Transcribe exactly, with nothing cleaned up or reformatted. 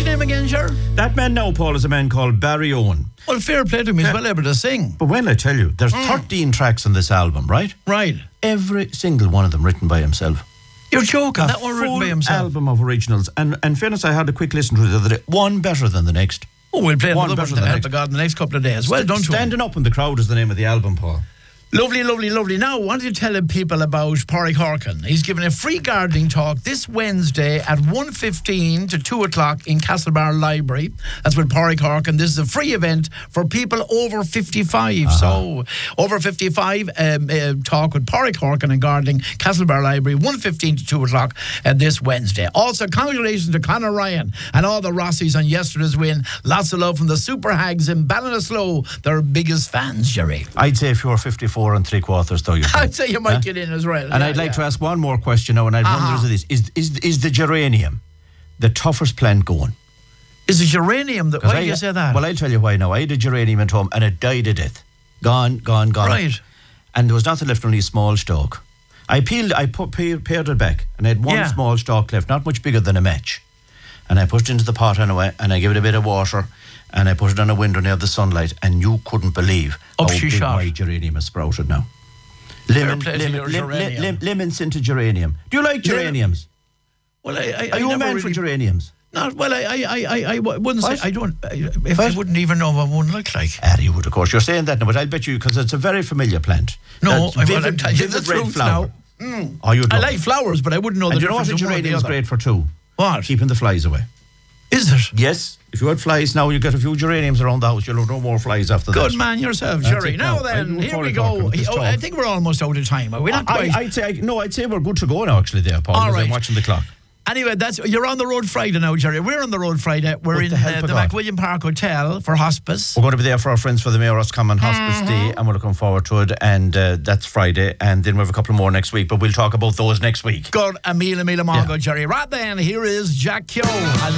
his name again, sure? That man now, Paul, is a man called Barry Owen. Well, fair play to him. He's well able to sing. But when I tell you, there's Mm. thirteen tracks on this album, right? Right. Every single one of them written by himself. You're joking. A That one written full by himself. album of originals. And in fairness, I had a quick listen to it the other day. One better than the next. Oh, we'll play One another better one, than the help next. of God, in the next couple of days. Well done to him. Standing Up in the Crowd is the name of the album, Paul. Lovely, lovely, lovely. Now, why don't you tell people about Pádraig Harkin? He's giving a free gardening talk this Wednesday at one fifteen to two o'clock in Castlebar Library. That's with Pádraig Harkin. This is a free event for people over fifty-five. Uh-huh. So, over fifty-five, um, uh, talk with Pádraig Harkin and gardening, Castlebar Library, one fifteen to two o'clock uh, this Wednesday. Also, congratulations to Conor Ryan and all the Rossies on yesterday's win. Lots of love from the Super Hags in Ballinasloe, their biggest fans, Jerry. I'd say if you're fifty-four and three quarters, though, you're I'd say you might huh? get in as well. And yeah, I'd like yeah. to ask one more question now, and I'd uh-huh. wonder is this: is is is the geranium the toughest plant going? Is the geranium that? Why I, do you say that? Well, I'll tell you why now. I had a geranium at home, and it died of death. Gone, gone, gone. Right. And there was nothing left, only a small stalk. I peeled, I put pared it back, and I had one yeah. small stalk left, not much bigger than a match. And I pushed it into the pot anyway, and I gave it a bit of water, and I put it on a window near the sunlight, and you couldn't believe Up how she big shot. my geranium has sprouted now. Lemon, lemon, lim, lim, lim, lemons into geranium. Do you like geraniums? Well, I, I, Are you I a man really, for geraniums? Not well. I, I, I, I wouldn't what? say. I don't. I, if I wouldn't even know what one looked like. Ah, you would, of course. You're saying that now, but I'll bet you because it's a very familiar plant. No, That's vivid, I'm telling you the vivid red truth flower. now. Mm. Oh, you I like flowers, but I wouldn't know and the you know what difference. a between geranium is one or the great for too? What? Keeping the flies away. Is it? Yes. If you had flies now, you get a few geraniums around the house. You'll have no more flies after Good that. Good man yourself, That's Jerry. Now then, here we go. Oh, I think we're almost out of time. Are we not quite? I, I'd say no. I'd say we're good to go now. Actually, there, Paul. All because right. I'm watching the clock. Anyway, that's you're on the road Friday now, Jerry. We're on the road Friday. We're With in the, help uh, of the God. McWilliam Park Hotel for hospice. We're going to be there for our friends for the Mayor's Common Hospice Mm-hmm. Day, and we're looking forward to it. And uh, that's Friday, and then we have a couple more next week. But we'll talk about those next week. Good, a meal, a meal, a mongo, Yeah. Jerry. Right then, here is Jack Keogh.